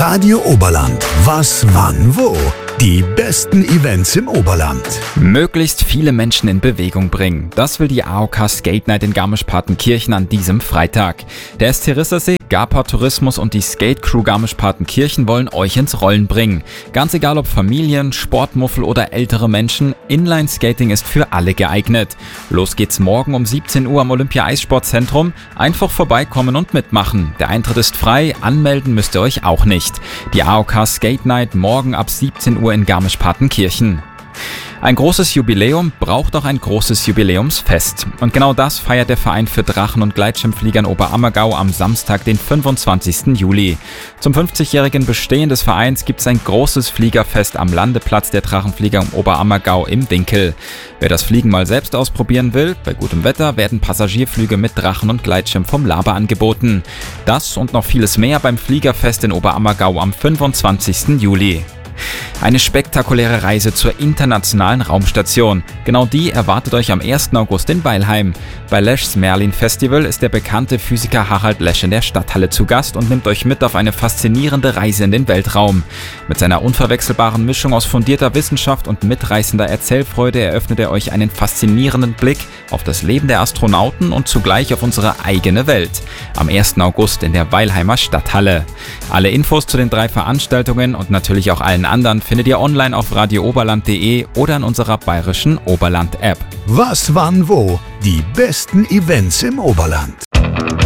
Radio Oberland. Was, wann, wo? Die besten Events im Oberland. Möglichst viele Menschen in Bewegung bringen. Das will die AOK Skate Night in Garmisch-Partenkirchen an diesem Freitag. Der SC Rissersee, Gapart Tourismus und die Skate Crew Garmisch-Partenkirchen wollen euch ins Rollen bringen. Ganz egal ob Familien, Sportmuffel oder ältere Menschen, Inline-Skating ist für alle geeignet. Los geht's morgen um 17 Uhr am Olympia-Eissportzentrum. Einfach vorbeikommen und mitmachen. Der Eintritt ist frei, anmelden müsst ihr euch auch nicht. Die AOK Skate Night morgen ab 17 Uhr in Garmisch-Partenkirchen. Ein großes Jubiläum braucht auch ein großes Jubiläumsfest. Und genau das feiert der Verein für Drachen- und Gleitschirmflieger in Oberammergau am Samstag, den 25. Juli. Zum 50-jährigen Bestehen des Vereins gibt es ein großes Fliegerfest am Landeplatz der Drachenflieger im Oberammergau im Winkel. Wer das Fliegen mal selbst ausprobieren will, bei gutem Wetter werden Passagierflüge mit Drachen und Gleitschirm vom Laber angeboten. Das und noch vieles mehr beim Fliegerfest in Oberammergau am 25. Juli. Eine spektakuläre Reise zur internationalen Raumstation. Genau die erwartet euch am 1. August in Weilheim. Bei Lesch's Merlin Festival ist der bekannte Physiker Harald Lesch in der Stadthalle zu Gast und nimmt euch mit auf eine faszinierende Reise in den Weltraum. Mit seiner unverwechselbaren Mischung aus fundierter Wissenschaft und mitreißender Erzählfreude eröffnet er euch einen faszinierenden Blick auf das Leben der Astronauten und zugleich auf unsere eigene Welt. Am 1. August in der Weilheimer Stadthalle. Alle Infos zu den 3 Veranstaltungen und natürlich auch allen anderen findet ihr online auf radiooberland.de oder in unserer bayerischen Oberland-App. Was, wann, wo? Die besten Events im Oberland.